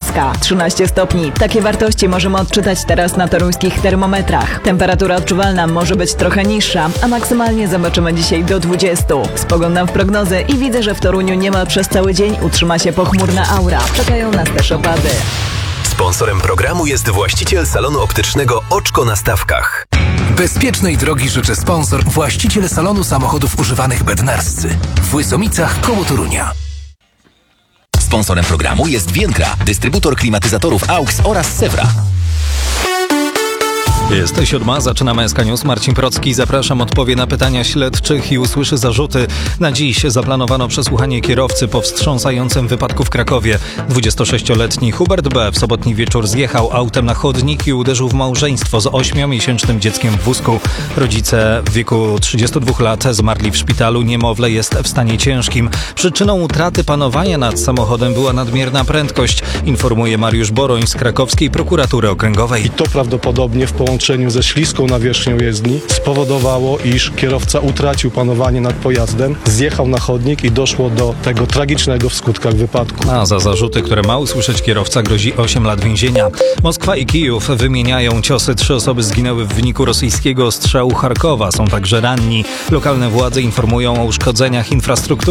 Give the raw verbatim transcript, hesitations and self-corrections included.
Śląska trzynaście stopni. Takie wartości możemy odczytać teraz na toruńskich termometrach. Temperatura odczuwalna może być trochę niższa, a maksymalnie zobaczymy dzisiaj do dwudziestu. Spoglądam w prognozę i widzę, że w Toruniu niemal przez cały dzień utrzyma się pochmurna aura. Czekają nas też opady. Sponsorem programu jest właściciel salonu optycznego Oczko na Stawkach. Bezpiecznej drogi życzy sponsor, właściciel salonu samochodów używanych Bednarscy w Łysomicach koło Torunia. Sponsorem programu jest Więkra, dystrybutor klimatyzatorów A U X oraz Sewra. Jest siódma, zaczynamy S K News. Marcin Procki, zapraszam, odpowie na pytania śledczych i usłyszy zarzuty. Na dziś zaplanowano przesłuchanie kierowcy po wstrząsającym wypadku w Krakowie. dwudziestosześcioletni Hubert B. w sobotni wieczór zjechał autem na chodnik i uderzył w małżeństwo z ośmiomiesięcznym dzieckiem w wózku. Rodzice w wieku trzydziestu dwóch lat zmarli w szpitalu. Niemowlę jest w stanie ciężkim. Przyczyną utraty panowania nad samochodem była nadmierna prędkość, informuje Mariusz Boroń z krakowskiej prokuratury okręgowej. I to prawdopodobnie w połączeniu ze śliską nawierzchnią jezdni spowodowało, iż kierowca utracił panowanie nad pojazdem, zjechał na chodnik i doszło do tego tragicznego w skutkach wypadku. A za zarzuty, które ma usłyszeć kierowca, grozi osiem lat więzienia. Moskwa i Kijów wymieniają ciosy. Trzy osoby zginęły w wyniku rosyjskiego ostrzału Charkowa. Są także ranni. Lokalne władze informują o uszkodzeniach infrastruktury.